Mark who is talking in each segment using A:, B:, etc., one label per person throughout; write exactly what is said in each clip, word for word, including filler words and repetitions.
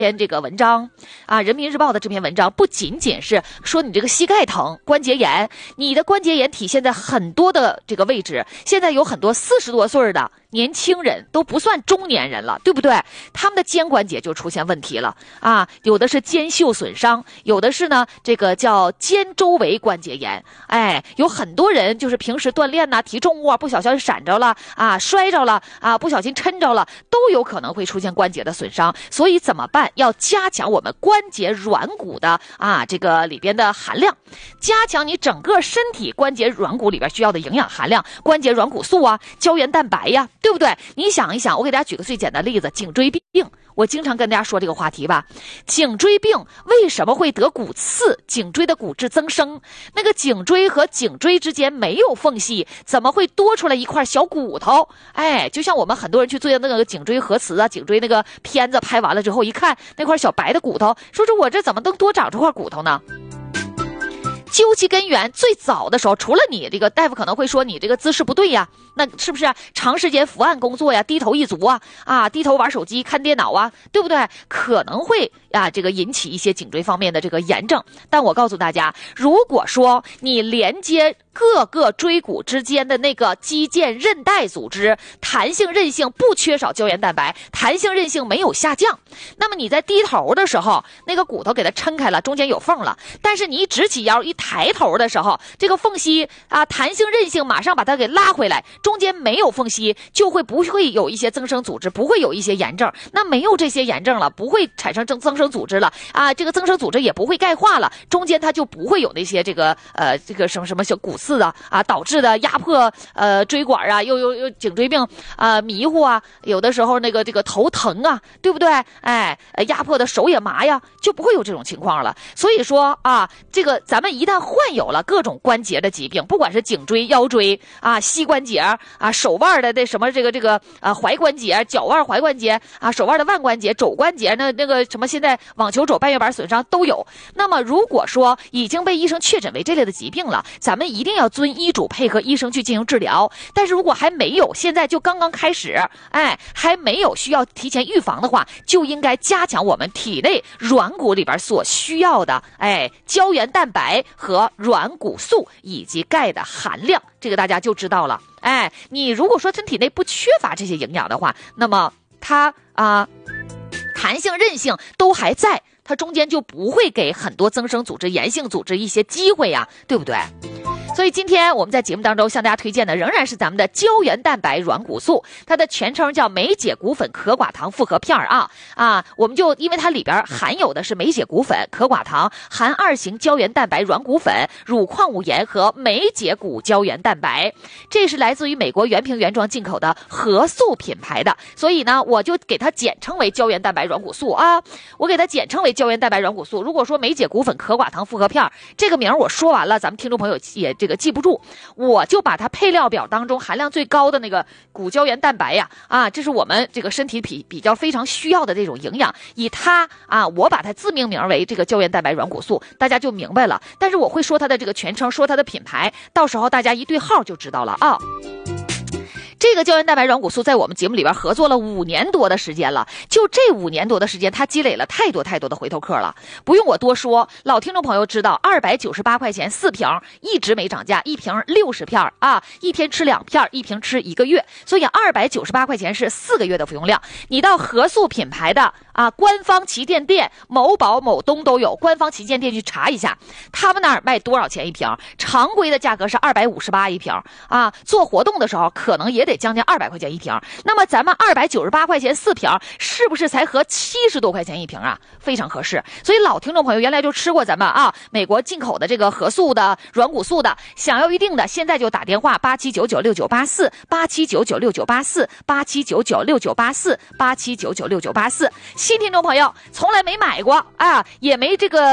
A: 篇这个文章啊，人民日报的这篇文章不仅仅是说你这个膝盖疼、关节炎，你的关节炎体现在很多的这个位置。现在有很多四十多岁的年轻人都不算中年人了，对不对？他们的肩关节就出现问题了啊，有的是肩袖损伤，有的是呢这个叫肩周围关节炎。哎，有很多人就是平时锻炼呐、啊、提重物啊，不小心闪着了啊，摔着了啊，不小心抻着了，都有可能会出现关节的损伤。所以怎么办？要加强我们关节软骨的啊这个里边的含量，加强你整个身体关节软骨里边需要的营养含量，关节软骨素啊，胶原蛋白呀，对不对？你想一想，我给大家举个最简单的例子，颈椎病，我经常跟大家说这个话题吧。颈椎病为什么会得骨刺？颈椎的骨质增生，那个颈椎和颈椎之间没有缝隙，怎么会多出来一块小骨头？哎，就像我们很多人去做那个颈椎核磁啊，颈椎那个片子拍完了之后一看，那块小白的骨头，说是我这怎么能多长出块骨头呢？究其根源，最早的时候，除了你这个大夫可能会说你这个姿势不对呀，那是不是长时间伏案工作呀，低头一族啊，啊，低头玩手机看电脑啊，对不对？可能会啊这个引起一些颈椎方面的这个炎症。但我告诉大家，如果说你连接各个椎骨之间的那个肌腱韧带组织弹性韧性不缺少胶原蛋白，弹性韧性没有下降，那么你在低头的时候，那个骨头给它抻开了，中间有缝了，但是你一直起腰一抬头的时候，这个缝隙啊，弹性韧性马上把它给拉回来，中间没有缝隙，就会不会有一些增生组织，不会有一些炎症。那没有这些炎症了，不会产生增增生组织了啊，这个增生组织也不会钙化了，中间它就不会有那些这个呃这个什么什么小骨刺的啊导致的压迫呃椎管啊，又又又颈椎病啊、呃、迷糊啊，有的时候那个这个头疼啊，对不对？哎，压迫的手也麻呀，就不会有这种情况了。所以说啊，这个咱们一旦患有了各种关节的疾病，不管是颈椎、腰椎啊、膝关节啊、手腕的那什么这个这个啊踝关节、脚腕踝关节啊、手腕的腕关节、肘关节，那那个什么现在网球肘、半月板损伤都有。那么如果说已经被医生确诊为这类的疾病了，咱们一定要遵医嘱配合医生去进行治疗。但是如果还没有，现在就刚刚开始，哎，还没有需要提前预防的话，就应该加强我们体内软骨里边所需要的哎胶原蛋白和软骨素以及钙的含量，这个大家就知道了。哎，你如果说身体内不缺乏这些营养的话，那么它啊、呃、弹性韧性都还在，它中间就不会给很多增生组织、炎性组织一些机会呀，对不对？所以今天我们在节目当中向大家推荐的仍然是咱们的胶原蛋白软骨素，它的全称叫美解骨粉可寡糖复合片啊啊，我们就因为它里边含有的是美解骨粉、可寡糖、含二型胶原蛋白软骨粉、乳矿物盐和美解骨胶原蛋白，这是来自于美国原瓶原装进口的和素品牌的，所以呢，我就给它简称为胶原蛋白软骨素啊，我给它简称为胶原蛋白软骨素。如果说美解骨粉可寡糖复合片这个名我说完了，咱们听众朋友也这个记不住，我就把它配料表当中含量最高的那个骨胶原蛋白呀，啊，这是我们这个身体比比较非常需要的这种营养，以它啊，我把它自命名为这个胶原蛋白软骨素，大家就明白了。但是我会说它的这个全称，说它的品牌，到时候大家一对号就知道了啊。这个胶原蛋白软骨素在我们节目里边合作了五年多的时间了，就这五年多的时间，它积累了太多太多的回头客了，不用我多说，老听众朋友知道，二百九十八块钱四瓶，一直没涨价，一瓶六十片啊，一天吃两片，一瓶吃一个月，所以二百九十八块钱是四个月的服用量。你到和素品牌的啊官方旗舰店，某宝、某东都有官方旗舰店去查一下，他们那儿卖多少钱一瓶？常规的价格是二百五十八一瓶啊，做活动的时候可能也得将近二百块钱一瓶。那么咱们二百九十八块钱四瓶，是不是才合七十多块钱一瓶啊？非常合适。所以老听众朋友原来就吃过咱们啊美国进口的这个和素的软骨素的，想要预定的现在就打电话八七九九六九八四八七九九六九八四八七九九六九八四八七九九六九八四。新听众朋友从来没买过啊，也没这个吃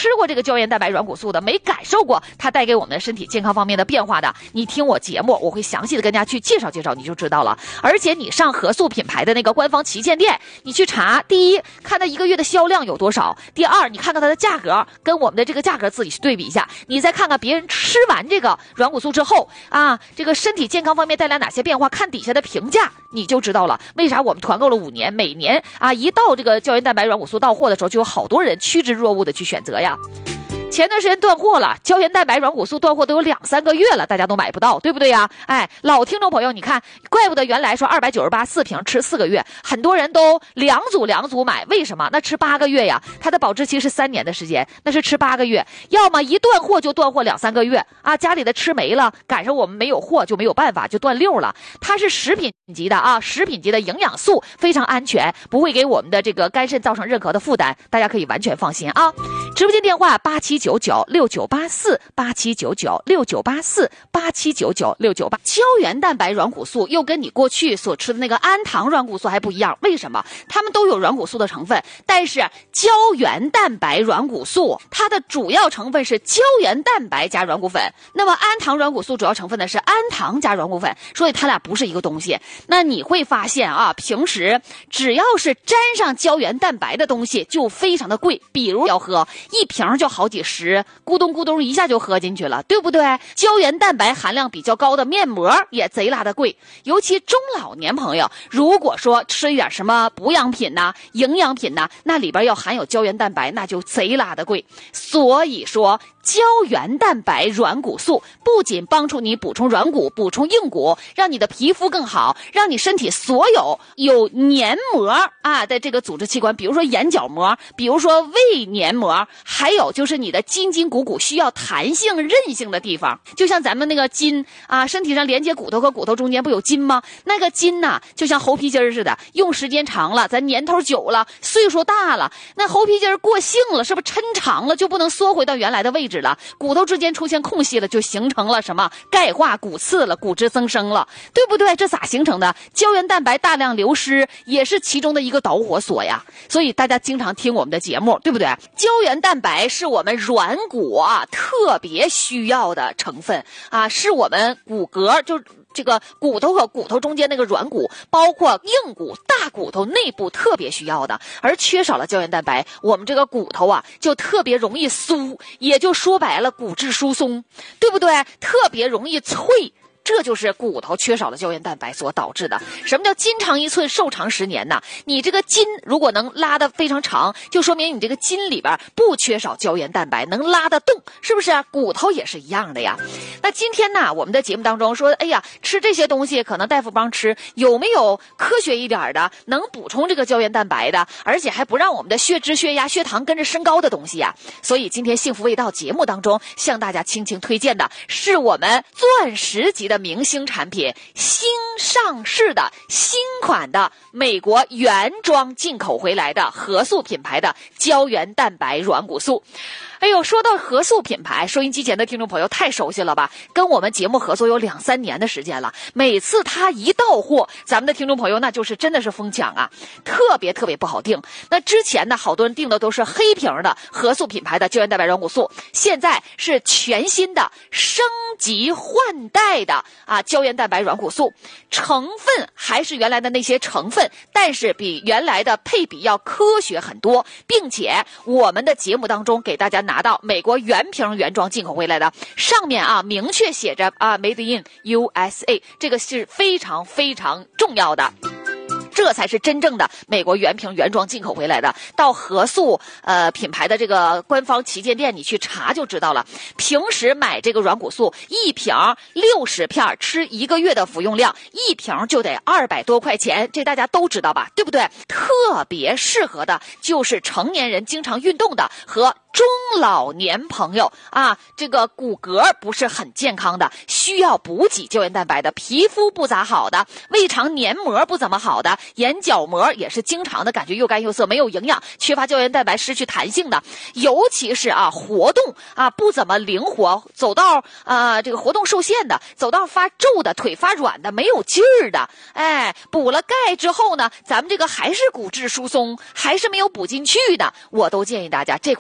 A: 吃过这个胶原蛋白软骨素的，没感受过它带给我们的身体健康方面的变化的，你听我节目，我会详细的跟大家去介绍介绍，你就知道了。而且你上合素品牌的那个官方旗舰店，你去查，第一，看它一个月的销量有多少；第二，你看看它的价格，跟我们的这个价格自己去对比一下，你再看看别人吃完这个软骨素之后啊，这个身体健康方面带来哪些变化，看底下的评价，你就知道了。为啥我们团购了五年，每年啊一到这个胶原蛋白软骨素到货的时候，就有好多人趋之若鹜的去选择呀。前段时间断货了，胶原蛋白软骨素断货都有两三个月了，大家都买不到，对不对呀？哎，老听众朋友，你看，怪不得原来说二百九十八四瓶吃四个月，很多人都两组两组买，为什么？那吃八个月呀，它的保质期是三年的时间，那是吃八个月，要么一断货就断货两三个月啊，家里的吃没了，赶上我们没有货就没有办法，就断六了。它是食品级的啊，食品级的营养素非常安全，不会给我们的这个肝肾造成任何的负担，大家可以完全放心啊。直播间电话八七九九六九八四八七九九六九八四八七九九六九八。胶原蛋白软骨素又跟你过去所吃的那个氨糖软骨素还不一样，为什么？它们都有软骨素的成分，但是胶原蛋白软骨素它的主要成分是胶原蛋白加软骨粉，那么氨糖软骨素主要成分呢是氨糖加软骨粉，所以它俩不是一个东西。那你会发现啊，平时只要是沾上胶原蛋白的东西就非常的贵，比如要喝一瓶就好几十，咕咚咕咚一下就喝进去了，对不对？胶原蛋白含量比较高的面膜也贼拉的贵，尤其中老年朋友，如果说吃一点什么补养品呐、营养品呐，那里边要含有胶原蛋白，那就贼拉的贵。所以说胶原蛋白软骨素不仅帮助你补充软骨、补充硬骨，让你的皮肤更好，让你身体所有有黏膜啊的这个组织器官，比如说眼角膜，比如说胃黏膜，还有就是你的筋筋骨骨需要弹性韧性的地方，就像咱们那个筋啊，身体上连接骨头和骨头中间不有筋吗？那个筋呐、啊，就像猴皮筋似的，用时间长了，咱年头久了，岁数大了，那猴皮筋过性了，是不是抻长了就不能缩回到原来的位置了，骨头之间出现空隙了，就形成了什么钙化骨刺了，骨质增生了，对不对？这咋形成的？胶原蛋白大量流失也是其中的一个导火索呀。所以大家经常听我们的节目，对不对？胶原蛋白是我们软骨啊特别需要的成分啊，是我们骨骼就这个骨头和骨头中间那个软骨，包括硬骨、大骨头内部特别需要的，而缺少了胶原蛋白，我们这个骨头啊就特别容易酥，也就说白了骨质疏松，对不对？特别容易脆。这就是骨头缺少了胶原蛋白所导致的。什么叫筋长一寸寿长十年呢？你这个筋如果能拉得非常长，就说明你这个筋里边不缺少胶原蛋白，能拉得动，是不是啊？骨头也是一样的呀。那今天呢，我们的节目当中说，哎呀，吃这些东西可能大夫帮吃，有没有科学一点的能补充这个胶原蛋白的，而且还不让我们的血脂、血压、血糖跟着升高的东西呀？所以今天幸福味道节目当中向大家倾情推荐的是我们钻石级的明星产品，新上市的新款的美国原装进口回来的合素品牌的胶原蛋白软骨素。哎呦，说到合素品牌，收音机前的听众朋友太熟悉了吧？跟我们节目合作有两三年的时间了，每次它一到货，咱们的听众朋友那就是真的是疯抢啊，特别特别不好订。那之前呢，好多人订的都是黑瓶的合素品牌的胶原蛋白软骨素，现在是全新的升级换代的啊胶原蛋白软骨素，成分还是原来的那些成分，但是比原来的配比要科学很多，并且我们的节目当中给大家拿到美国原瓶原装进口回来的，上面啊明确写着啊 Made in U S A， 这个是非常非常重要的。这才是真正的美国原瓶原装进口回来的。到合素呃品牌的这个官方旗舰店，你去查就知道了。平时买这个软骨素，一瓶六十片，吃一个月的服用量，一瓶就得二百多块钱，这大家都知道吧？对不对？特别适合的就是成年人经常运动的和中老年朋友啊，这个骨骼不是很健康的，需要补给胶原蛋白的，皮肤不咋好的，胃肠黏膜不怎么好的，眼角膜也是经常的感觉又干又涩，没有营养，缺乏胶原蛋白，失去弹性的，尤其是啊活动啊不怎么灵活，走道啊这个活动受限的，走道发皱的，腿发软的，没有劲儿的，哎，补了钙之后呢，咱们这个还是骨质疏松，还是没有补进去的，我都建议大家这款胶原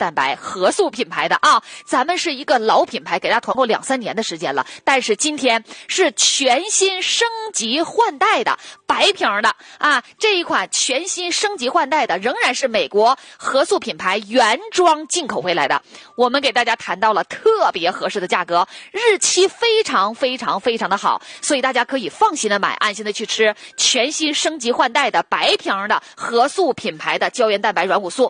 A: 蛋白核素品牌的啊。咱们是一个老品牌，给大家团购两三年的时间了，但是今天是全新升级换代的白瓶的啊，这一款全新升级换代的仍然是美国核素品牌原装进口回来的，我们给大家谈到了特别合适的价格，日期非常非常非常的好，所以大家可以放心的买，安心的去吃全新升级换代的白瓶的核素品牌的胶原蛋白软骨素。